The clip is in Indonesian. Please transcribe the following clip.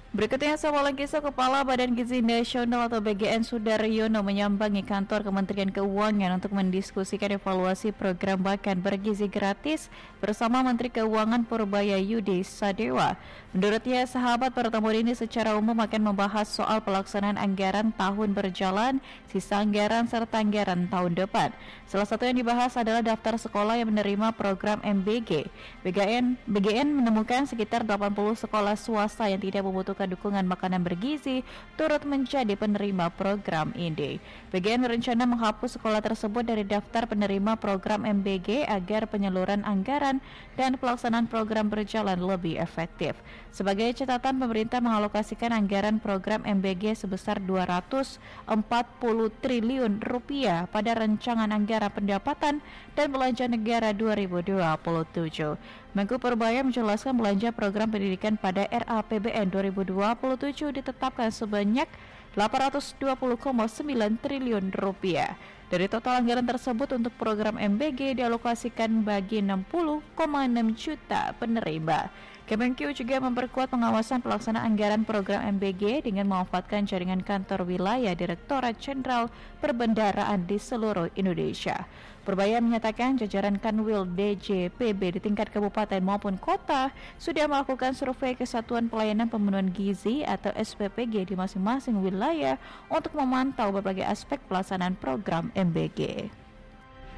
Berikutnya, Samuel Kisah, Kepala Badan Gizi Nasional atau BGN Sudaryono menyambangi kantor Kementerian Keuangan untuk mendiskusikan evaluasi program makan bergizi gratis bersama Menteri Keuangan Purbaya Yudi Sadewa. Menurutnya, sahabat pertemuan ini secara umum akan membahas soal pelaksanaan anggaran tahun berjalan, sisa anggaran serta anggaran tahun depan. Salah satu yang dibahas adalah daftar sekolah yang menerima program MBG. BGN menemukan sekitar 80 sekolah swasta yang tidak membutuhkan dukungan makanan bergizi turut menjadi penerima program ini. BGN berencana menghapus sekolah tersebut dari daftar penerima program MBG agar penyaluran anggaran dan pelaksanaan program berjalan lebih efektif. Sebagai catatan, pemerintah mengalokasikan anggaran program MBG sebesar 240 triliun rupiah pada rancangan anggaran pendapatan dan belanja negara 2027. Menko Purbaya menjelaskan belanja program pendidikan pada RAPBN 2027 ditetapkan sebanyak 820,9 triliun rupiah. Dari total anggaran tersebut untuk program MBG dialokasikan bagi 60,6 juta penerima. Kemenkeu juga memperkuat pengawasan pelaksanaan anggaran program MBG dengan memanfaatkan jaringan kantor wilayah Direktorat Jenderal Perbendaharaan di seluruh Indonesia. Purbaya menyatakan jajaran Kanwil DJPB di tingkat kabupaten maupun kota sudah melakukan survei Kesatuan Pelayanan Pemenuhan Gizi atau SPPG di masing-masing wilayah untuk memantau berbagai aspek pelaksanaan program MBG.